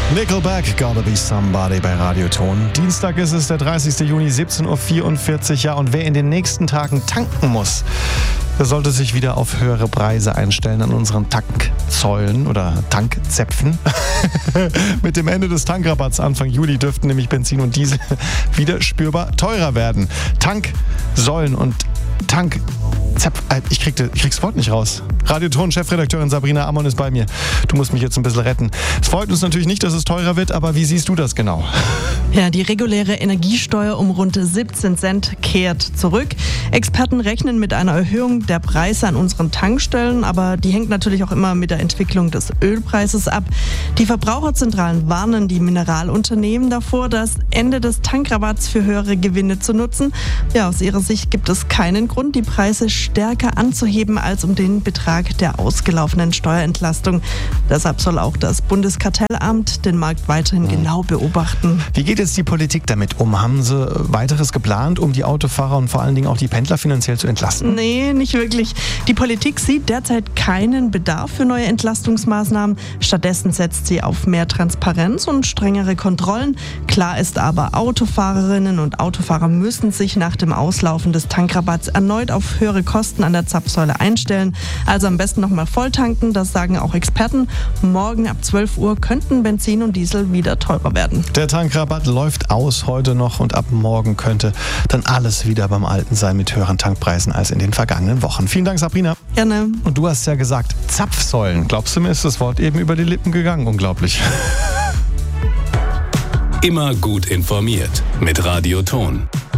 Nickelback, Gotta Be Somebody bei Radioton. Dienstag ist es, der 30. Juni, 17.44 Uhr. Ja, und wer in den nächsten Tagen tanken muss, der sollte sich wieder auf höhere Preise einstellen an unseren Tanksäulen oder Tankzäpfen. Mit dem Ende des Tankrabatts Anfang Juli dürften nämlich Benzin und Diesel wieder spürbar teurer werden. Tanksäulen und Tankzäpfen. Ich krieg's Wort nicht raus. Radioton-Chefredakteurin Sabrina Ammon ist bei mir. Du musst mich jetzt ein bisschen retten. Es freut uns natürlich nicht, dass es teurer wird, aber wie siehst du das genau? Ja, die reguläre Energiesteuer um rund 17 Cent kehrt zurück. Experten rechnen mit einer Erhöhung der Preise an unseren Tankstellen, aber die hängt natürlich auch immer mit der Entwicklung des Ölpreises ab. Die Verbraucherzentralen warnen die Mineralunternehmen davor, das Ende des Tankrabatts für höhere Gewinne zu nutzen. Ja, aus ihrer Sicht gibt es keinen Grund, die Preise stärker anzuheben als um den Betrag der ausgelaufenen Steuerentlastung. Deshalb soll auch das Bundeskartellamt den Markt weiterhin genau beobachten. Wie geht jetzt die Politik damit um? Haben sie weiteres geplant, um die Autofahrer und vor allen Dingen auch die Pendler finanziell zu entlasten? Nee, nicht wirklich. Die Politik sieht derzeit keinen Bedarf für neue Entlastungsmaßnahmen. Stattdessen setzt sie auf mehr Transparenz und strengere Kontrollen. Klar ist aber, Autofahrerinnen und Autofahrer müssen sich nach dem Auslaufen des Tankrabatts erneut auf höhere Kosten an der Zapfsäule einstellen. Also am besten nochmal voll tanken, das sagen auch Experten. Morgen ab 12 Uhr könnten Benzin und Diesel wieder teurer werden. Der Tankrabatt läuft aus heute noch und ab morgen könnte dann alles wieder beim Alten sein mit höheren Tankpreisen als in den vergangenen Wochen. Vielen Dank, Sabrina. Gerne. Und du hast ja gesagt, Zapfsäulen. Glaubst du, mir ist das Wort eben über die Lippen gegangen? Unglaublich. Immer gut informiert mit Radioton.